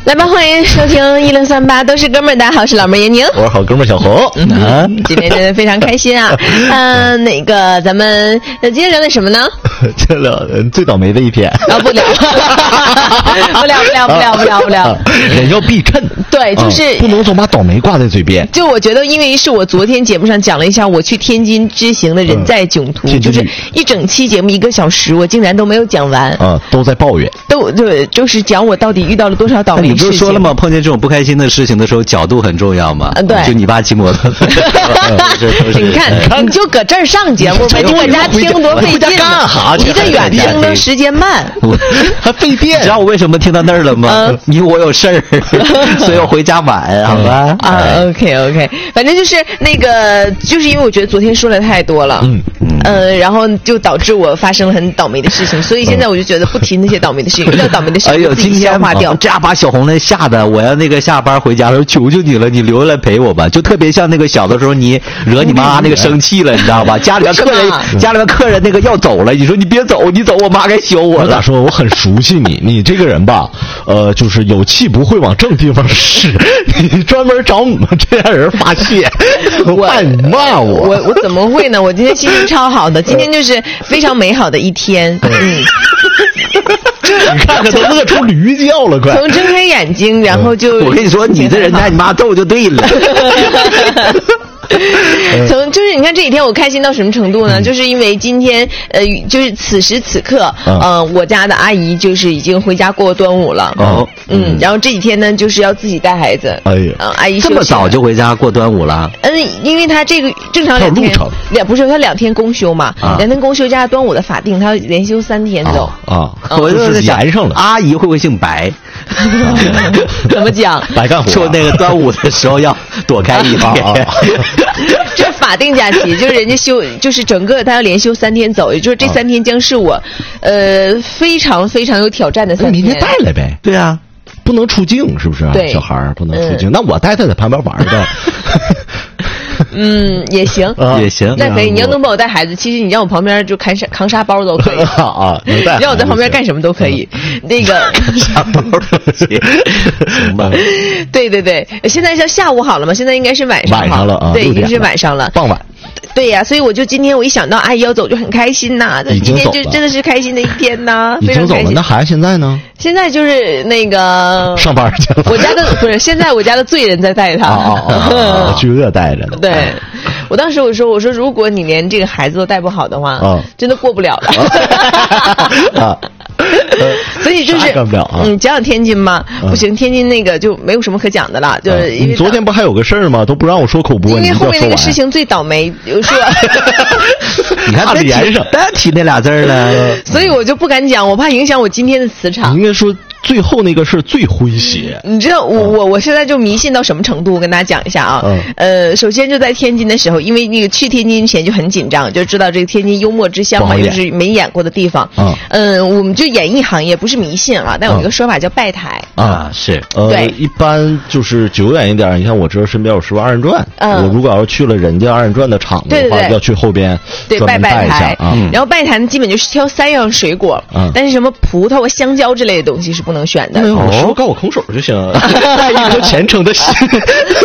来吧，欢迎收听1038，都是哥们儿，大家好，我是老妹闫宁， 我是好哥们儿小侯。 今天真的非常开心啊！咱们今天聊点什么呢？ 这聊最倒霉的一天啊，不聊，不聊， 人要避衬， 对，就是不能总把倒霉挂在嘴边。 就我觉得，因为是我昨天节目上讲了一下我去天津之行的人在囧途，就是一整期节目1个小时，我竟然都没有讲完啊，都在抱怨， 对，就是讲我到底遇到了多少倒霉事情。 你不是说了吗？碰见这种不开心的事情的时候，角度很重要嘛。 对， 就你爸骑摩托， 你看，你就搁这儿上节目呗，你搁家听多费劲， 干哈去？ 离得远听的时间慢， 还费电。 你知道我为什么听到那儿了吗？因为我有事儿，所以我回家晚，好吧？ 啊 ，OK， 反正就是就是因为我觉得昨天说的太多了，然后就导致我发生了很倒霉的事情，所以现在我就觉得不提那些倒霉的事情，遇到倒霉的事情自己消化掉。 这样把小红那吓得，我要下班回家的时候，求求你了，你留下来陪我吧，就特别像小的时候你惹你妈生气了，你知道吧？家里面客人要走了，你说你别走，你走我妈该削我了。 我咋说？我很熟悉你，你这个人吧，就是有气不会往正地方使，你专门找我们这样人发泄，怕你骂我。 我怎么会呢？我今天心情超好的，今天就是非常美好的一天。 你看看都乐出驴叫了，快！ 从睁开眼睛，然后就我跟你说，你这人拿你妈揍就对了。 就是你看这几天我开心到什么程度呢？就是因为今天就是此时此刻，我家的阿姨就是已经回家过端午了。然后这几天呢就是要自己带孩子。 哎呀， 阿姨这么早就回家过端午了？ 因为她这个正常2天，不是她2天公休嘛，2天公休加端午的法定，她要连休3天走。 我就是延上了。阿姨会不会姓白？ 怎么讲？ 白干活。 说端午的时候要躲开一天。 这法定假期就是人家休，就是整个他要连休3天走，也就是这3天将是我，非常非常有挑战的3天。 明天带来呗。 对啊， 不能出境是不是？ 对， 小孩不能出境，那我带他在旁边玩呗。 也行， 也行， 那可以。你要能帮我带孩子，其实你让我旁边就扛沙包都可以能带。 让我在旁边干什么都可以。 沙包都行。 明白。 对，现在是下午好了吗？现在应该是晚上了啊。 对，已经是晚上了， 傍晚。 对呀，所以我就今天我一想到阿姨要走就很开心呐，今天就真的是开心的一天呐， 已经走了。那孩子现在呢？ 现在就是上班去了。 我家的不是，现在我家的罪人在带他。 巨鳄带着呢。 对，我当时我说如果你连这个孩子都带不好的话，真的过不了了。所以就是干不了啊。 讲天津嘛，不行，天津就没有什么可讲的了，就是因为你昨天不还有个事儿吗？都不让我说口播， 因为后面那个事情最倒霉，比如说， 你看别提那俩字了， 所以我就不敢讲，我怕影响我今天的磁场。 你应该说最后那个事最诙谐。 你知道我现在就迷信到什么程度？我跟大家讲一下啊。首先就在天津的时候，因为去天津前就很紧张，就知道这个天津幽默之乡嘛，又是没演过的地方。我们就演艺行业不是迷信啊，但有一个说法叫拜台是对， 一般就是久远一点。你看我知道身边有师傅二人转，我如果要是去了人家二人转的场子的话，要去后边对拜台啊。然后拜台基本就是挑3样水果，但是什么葡萄、香蕉之类的东西是不能选的。 师傅告我空手就行，带一颗虔诚的心。